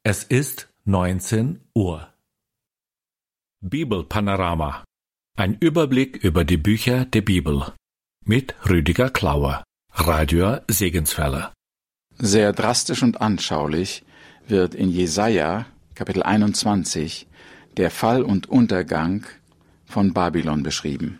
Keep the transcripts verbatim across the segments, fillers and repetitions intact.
Es ist neunzehn Uhr. Bibelpanorama. Ein Überblick über die Bücher der Bibel. Mit Rüdiger Klauer, Radio Segenswelle. Sehr drastisch und anschaulich wird in Jesaja, Kapitel einundzwanzig, der Fall und Untergang von Babylon beschrieben.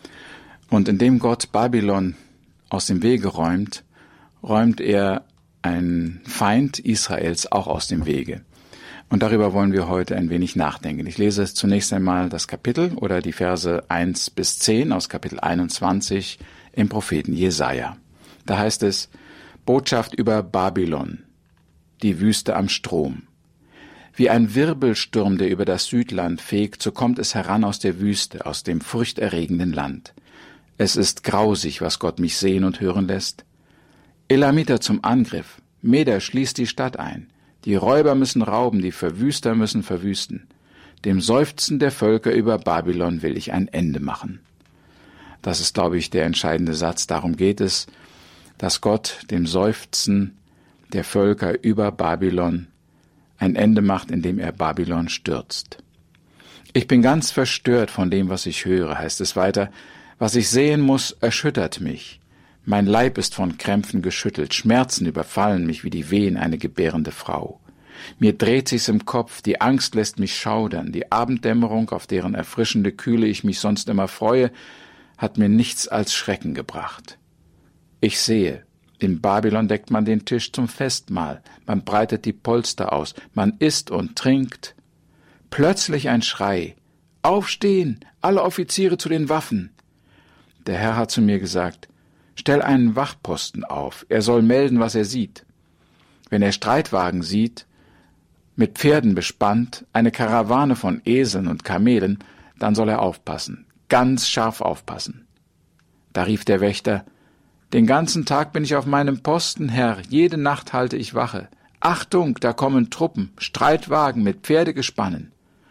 Und indem Gott Babylon aus dem Wege räumt, räumt er einen Feind Israels auch aus dem Wege. Und darüber wollen wir heute ein wenig nachdenken. Ich lese zunächst einmal das Kapitel oder die Verse eins bis zehn aus Kapitel einundzwanzig im Propheten Jesaja. Da heißt es: Botschaft über Babylon, die Wüste am Strom. Wie ein Wirbelsturm, der über das Südland fegt, so kommt es heran aus der Wüste, aus dem furchterregenden Land. Es ist grausig, was Gott mich sehen und hören lässt. Elamiter zum Angriff, Meder schließt die Stadt ein. Die Räuber müssen rauben, die Verwüster müssen verwüsten. Dem Seufzen der Völker über Babylon will ich ein Ende machen. Das ist, glaube ich, der entscheidende Satz. Darum geht es, dass Gott dem Seufzen der Völker über Babylon ein Ende macht, indem er Babylon stürzt. Ich bin ganz verstört von dem, was ich höre, heißt es weiter. Was ich sehen muss, erschüttert mich. Mein Leib ist von Krämpfen geschüttelt, Schmerzen überfallen mich wie die Wehen eine gebärende Frau. Mir dreht sich's im Kopf, die Angst lässt mich schaudern, die Abenddämmerung, auf deren erfrischende Kühle ich mich sonst immer freue, hat mir nichts als Schrecken gebracht. Ich sehe, in Babylon deckt man den Tisch zum Festmahl, man breitet die Polster aus, man isst und trinkt. Plötzlich ein Schrei: Aufstehen, alle Offiziere zu den Waffen! Der Herr hat zu mir gesagt: Stell einen Wachposten auf, er soll melden, was er sieht. Wenn er Streitwagen sieht, mit Pferden bespannt, eine Karawane von Eseln und Kamelen, dann soll er aufpassen, ganz scharf aufpassen. Da rief der Wächter: Den ganzen Tag bin ich auf meinem Posten, Herr, jede Nacht halte ich Wache. Achtung, da kommen Truppen, Streitwagen mit Pferdegespannen.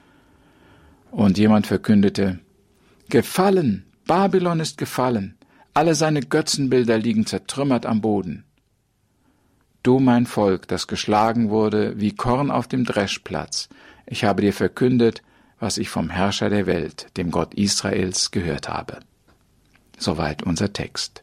Und jemand verkündete: Gefallen, Babylon ist gefallen. Alle seine Götzenbilder liegen zertrümmert am Boden. Du, mein Volk, das geschlagen wurde wie Korn auf dem Dreschplatz, ich habe dir verkündet, was ich vom Herrscher der Welt, dem Gott Israels, gehört habe. Soweit unser Text.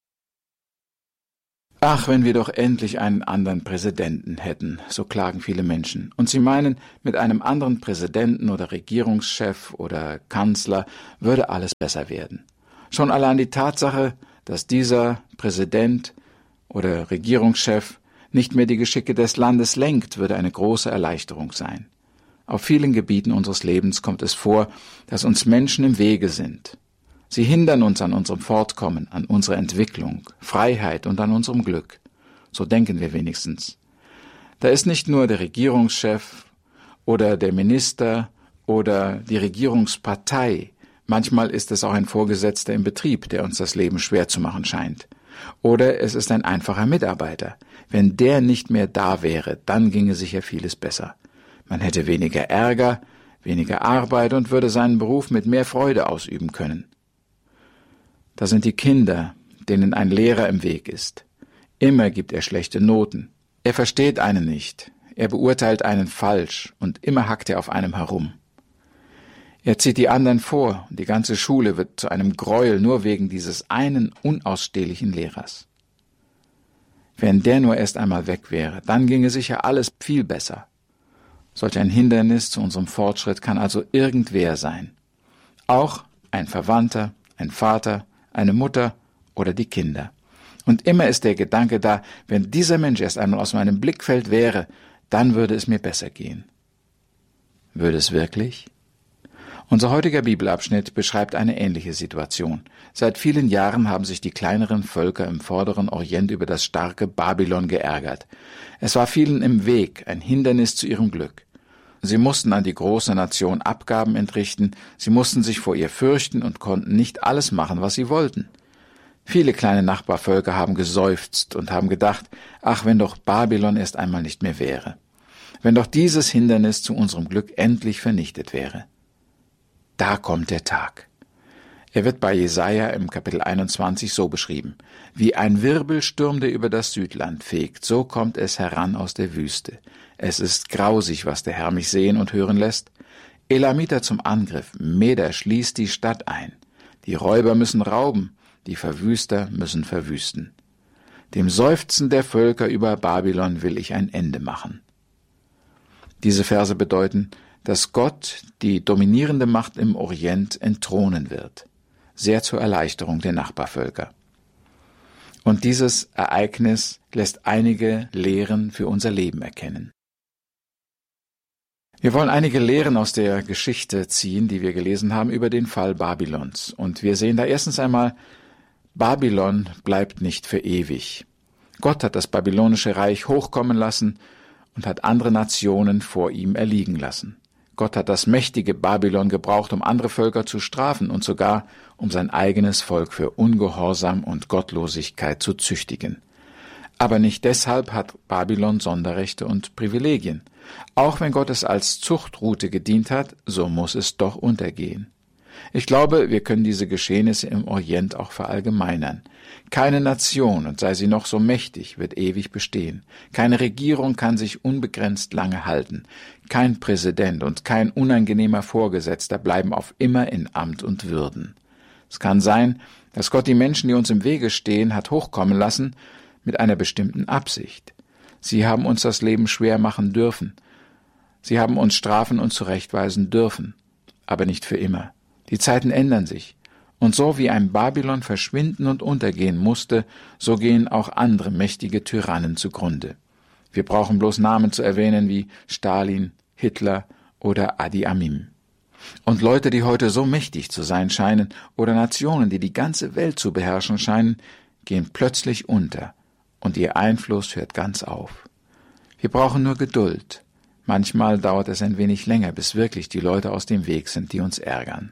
Ach, wenn wir doch endlich einen anderen Präsidenten hätten, so klagen viele Menschen. Und sie meinen, mit einem anderen Präsidenten oder Regierungschef oder Kanzler würde alles besser werden. Schon allein die Tatsache, dass dieser Präsident oder Regierungschef nicht mehr die Geschicke des Landes lenkt, würde eine große Erleichterung sein. Auf vielen Gebieten unseres Lebens kommt es vor, dass uns Menschen im Wege sind. Sie hindern uns an unserem Fortkommen, an unserer Entwicklung, Freiheit und an unserem Glück. So denken wir wenigstens. Da ist nicht nur der Regierungschef oder der Minister oder die Regierungspartei. Manchmal ist es auch ein Vorgesetzter im Betrieb, der uns das Leben schwer zu machen scheint. Oder es ist ein einfacher Mitarbeiter. Wenn der nicht mehr da wäre, dann ginge sicher vieles besser. Man hätte weniger Ärger, weniger Arbeit und würde seinen Beruf mit mehr Freude ausüben können. Da sind die Kinder, denen ein Lehrer im Weg ist. Immer gibt er schlechte Noten. Er versteht einen nicht. Er beurteilt einen falsch und immer hackt er auf einem herum. Er zieht die anderen vor und die ganze Schule wird zu einem Gräuel nur wegen dieses einen unausstehlichen Lehrers. Wenn der nur erst einmal weg wäre, dann ginge sicher alles viel besser. Solch ein Hindernis zu unserem Fortschritt kann also irgendwer sein. Auch ein Verwandter, ein Vater, eine Mutter oder die Kinder. Und immer ist der Gedanke da, wenn dieser Mensch erst einmal aus meinem Blickfeld wäre, dann würde es mir besser gehen. Würde es wirklich? Unser heutiger Bibelabschnitt beschreibt eine ähnliche Situation. Seit vielen Jahren haben sich die kleineren Völker im vorderen Orient über das starke Babylon geärgert. Es war vielen im Weg, ein Hindernis zu ihrem Glück. Sie mussten an die große Nation Abgaben entrichten, sie mussten sich vor ihr fürchten und konnten nicht alles machen, was sie wollten. Viele kleine Nachbarvölker haben geseufzt und haben gedacht, ach, wenn doch Babylon erst einmal nicht mehr wäre. Wenn doch dieses Hindernis zu unserem Glück endlich vernichtet wäre. Da kommt der Tag. Er wird bei Jesaja im Kapitel einundzwanzig so beschrieben: Wie ein Wirbelsturm, der über das Südland fegt, so kommt es heran aus der Wüste. Es ist grausig, was der Herr mich sehen und hören lässt. Elamiter zum Angriff, Meder schließt die Stadt ein. Die Räuber müssen rauben, die Verwüster müssen verwüsten. Dem Seufzen der Völker über Babylon will ich ein Ende machen. Diese Verse bedeuten, dass Gott die dominierende Macht im Orient entthronen wird, sehr zur Erleichterung der Nachbarvölker. Und dieses Ereignis lässt einige Lehren für unser Leben erkennen. Wir wollen einige Lehren aus der Geschichte ziehen, die wir gelesen haben über den Fall Babylons. Und wir sehen da erstens einmal, Babylon bleibt nicht für ewig. Gott hat das babylonische Reich hochkommen lassen und hat andere Nationen vor ihm erliegen lassen. Gott hat das mächtige Babylon gebraucht, um andere Völker zu strafen und sogar um sein eigenes Volk für Ungehorsam und Gottlosigkeit zu züchtigen. Aber nicht deshalb hat Babylon Sonderrechte und Privilegien. Auch wenn Gott es als Zuchtroute gedient hat, so muss es doch untergehen. Ich glaube, wir können diese Geschehnisse im Orient auch verallgemeinern. Keine Nation, und sei sie noch so mächtig, wird ewig bestehen. Keine Regierung kann sich unbegrenzt lange halten. Kein Präsident und kein unangenehmer Vorgesetzter bleiben auf immer in Amt und Würden. Es kann sein, dass Gott die Menschen, die uns im Wege stehen, hat hochkommen lassen, mit einer bestimmten Absicht. Sie haben uns das Leben schwer machen dürfen. Sie haben uns strafen und zurechtweisen dürfen. Aber nicht für immer. Die Zeiten ändern sich. Und so wie ein Babylon verschwinden und untergehen musste, so gehen auch andere mächtige Tyrannen zugrunde. Wir brauchen bloß Namen zu erwähnen wie Stalin, Hitler oder Idi Amin. Und Leute, die heute so mächtig zu sein scheinen, oder Nationen, die die ganze Welt zu beherrschen scheinen, gehen plötzlich unter. Und ihr Einfluss hört ganz auf. Wir brauchen nur Geduld. Manchmal dauert es ein wenig länger, bis wirklich die Leute aus dem Weg sind, die uns ärgern.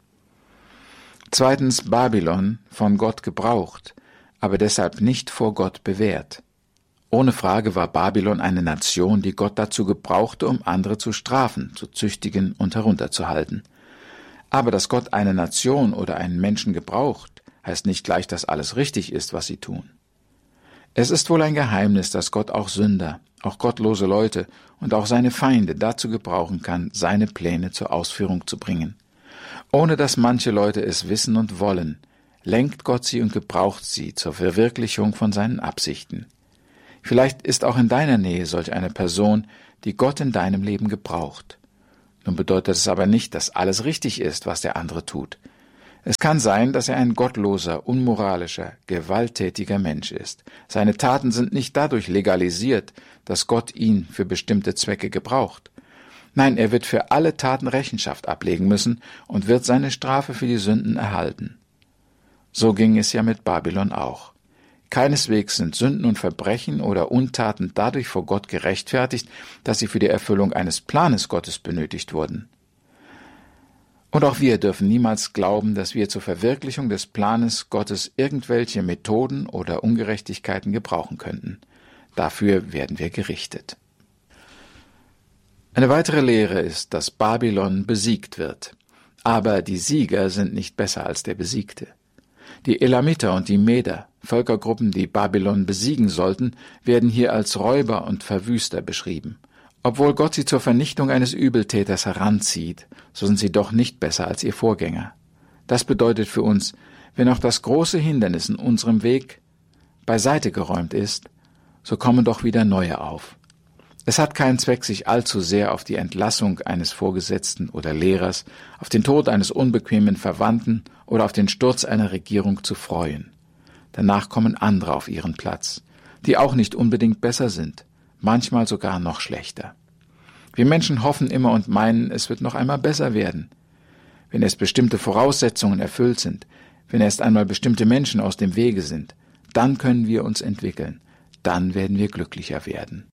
Zweitens, Babylon, von Gott gebraucht, aber deshalb nicht vor Gott bewährt. Ohne Frage war Babylon eine Nation, die Gott dazu gebrauchte, um andere zu strafen, zu züchtigen und herunterzuhalten. Aber dass Gott eine Nation oder einen Menschen gebraucht, heißt nicht gleich, dass alles richtig ist, was sie tun. Es ist wohl ein Geheimnis, dass Gott auch Sünder, auch gottlose Leute und auch seine Feinde dazu gebrauchen kann, seine Pläne zur Ausführung zu bringen. Ohne dass manche Leute es wissen und wollen, lenkt Gott sie und gebraucht sie zur Verwirklichung von seinen Absichten. Vielleicht ist auch in deiner Nähe solch eine Person, die Gott in deinem Leben gebraucht. Nun bedeutet es aber nicht, dass alles richtig ist, was der andere tut. Es kann sein, dass er ein gottloser, unmoralischer, gewalttätiger Mensch ist. Seine Taten sind nicht dadurch legalisiert, dass Gott ihn für bestimmte Zwecke gebraucht. Nein, er wird für alle Taten Rechenschaft ablegen müssen und wird seine Strafe für die Sünden erhalten. So ging es ja mit Babylon auch. Keineswegs sind Sünden und Verbrechen oder Untaten dadurch vor Gott gerechtfertigt, dass sie für die Erfüllung eines Planes Gottes benötigt wurden. Und auch wir dürfen niemals glauben, dass wir zur Verwirklichung des Planes Gottes irgendwelche Methoden oder Ungerechtigkeiten gebrauchen könnten. Dafür werden wir gerichtet. Eine weitere Lehre ist, dass Babylon besiegt wird. Aber die Sieger sind nicht besser als der Besiegte. Die Elamiter und die Meder, Völkergruppen, die Babylon besiegen sollten, werden hier als Räuber und Verwüster beschrieben. Obwohl Gott sie zur Vernichtung eines Übeltäters heranzieht, so sind sie doch nicht besser als ihr Vorgänger. Das bedeutet für uns, wenn auch das große Hindernis in unserem Weg beiseite geräumt ist, so kommen doch wieder neue auf. Es hat keinen Zweck, sich allzu sehr auf die Entlassung eines Vorgesetzten oder Lehrers, auf den Tod eines unbequemen Verwandten oder auf den Sturz einer Regierung zu freuen. Danach kommen andere auf ihren Platz, die auch nicht unbedingt besser sind, manchmal sogar noch schlechter. Wir Menschen hoffen immer und meinen, es wird noch einmal besser werden. Wenn erst bestimmte Voraussetzungen erfüllt sind, wenn erst einmal bestimmte Menschen aus dem Wege sind, dann können wir uns entwickeln, dann werden wir glücklicher werden.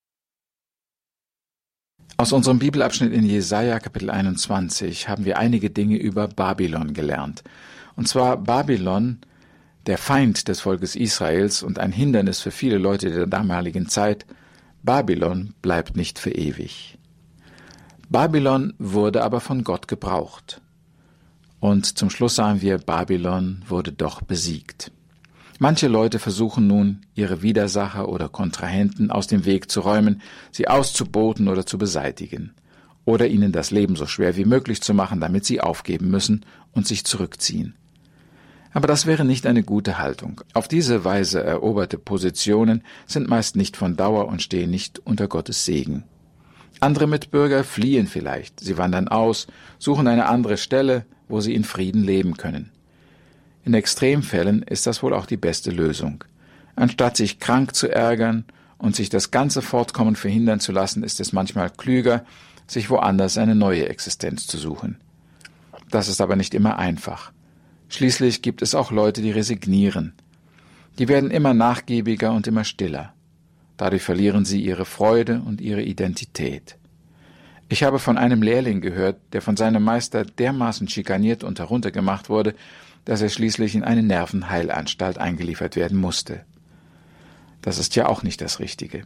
Aus unserem Bibelabschnitt in Jesaja Kapitel einundzwanzig haben wir einige Dinge über Babylon gelernt. Und zwar Babylon, der Feind des Volkes Israels und ein Hindernis für viele Leute der damaligen Zeit. Babylon bleibt nicht für ewig. Babylon wurde aber von Gott gebraucht. Und zum Schluss sahen wir, Babylon wurde doch besiegt. Manche Leute versuchen nun, ihre Widersacher oder Kontrahenten aus dem Weg zu räumen, sie auszuboten oder zu beseitigen, oder ihnen das Leben so schwer wie möglich zu machen, damit sie aufgeben müssen und sich zurückziehen. Aber das wäre nicht eine gute Haltung. Auf diese Weise eroberte Positionen sind meist nicht von Dauer und stehen nicht unter Gottes Segen. Andere Mitbürger fliehen vielleicht, sie wandern aus, suchen eine andere Stelle, wo sie in Frieden leben können. In Extremfällen ist das wohl auch die beste Lösung. Anstatt sich krank zu ärgern und sich das ganze Fortkommen verhindern zu lassen, ist es manchmal klüger, sich woanders eine neue Existenz zu suchen. Das ist aber nicht immer einfach. Schließlich gibt es auch Leute, die resignieren. Die werden immer nachgiebiger und immer stiller. Dadurch verlieren sie ihre Freude und ihre Identität. Ich habe von einem Lehrling gehört, der von seinem Meister dermaßen schikaniert und heruntergemacht wurde, dass er schließlich in eine Nervenheilanstalt eingeliefert werden musste. Das ist ja auch nicht das Richtige.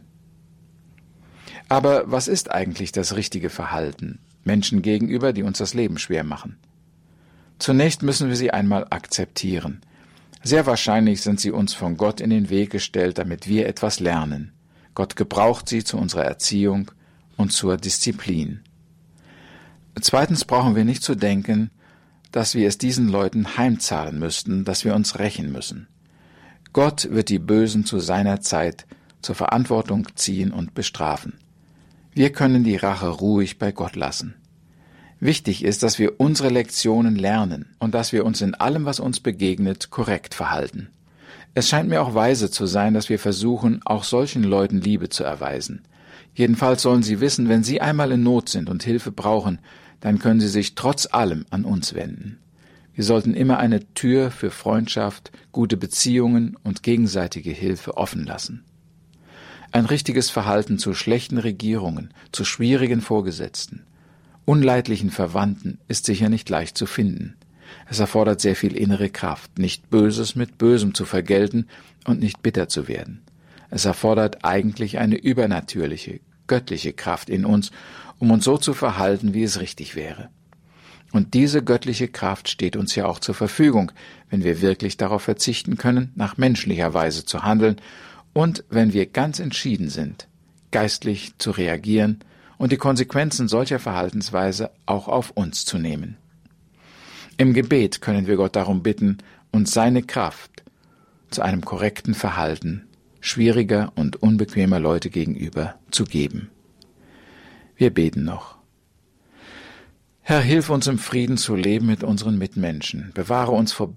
Aber was ist eigentlich das richtige Verhalten Menschen gegenüber, die uns das Leben schwer machen? Zunächst müssen wir sie einmal akzeptieren. Sehr wahrscheinlich sind sie uns von Gott in den Weg gestellt, damit wir etwas lernen. Gott gebraucht sie zu unserer Erziehung und zur Disziplin. Zweitens brauchen wir nicht zu denken, dass wir es diesen Leuten heimzahlen müssten, dass wir uns rächen müssen. Gott wird die Bösen zu seiner Zeit zur Verantwortung ziehen und bestrafen. Wir können die Rache ruhig bei Gott lassen. Wichtig ist, dass wir unsere Lektionen lernen und dass wir uns in allem, was uns begegnet, korrekt verhalten. Es scheint mir auch weise zu sein, dass wir versuchen, auch solchen Leuten Liebe zu erweisen. Jedenfalls sollen sie wissen, wenn sie einmal in Not sind und Hilfe brauchen, dann können sie sich trotz allem an uns wenden. Wir sollten immer eine Tür für Freundschaft, gute Beziehungen und gegenseitige Hilfe offen lassen. Ein richtiges Verhalten zu schlechten Regierungen, zu schwierigen Vorgesetzten, unleidlichen Verwandten ist sicher nicht leicht zu finden. Es erfordert sehr viel innere Kraft, nicht Böses mit Bösem zu vergelten und nicht bitter zu werden. Es erfordert eigentlich eine übernatürliche, göttliche Kraft in uns, um uns so zu verhalten, wie es richtig wäre. Und diese göttliche Kraft steht uns ja auch zur Verfügung, wenn wir wirklich darauf verzichten können, nach menschlicher Weise zu handeln und wenn wir ganz entschieden sind, geistlich zu reagieren und die Konsequenzen solcher Verhaltensweise auch auf uns zu nehmen. Im Gebet können wir Gott darum bitten, uns seine Kraft zu einem korrekten Verhalten schwieriger und unbequemer Leute gegenüber zu geben. Wir beten noch. Herr, hilf uns im Frieden zu leben mit unseren Mitmenschen. Bewahre uns vor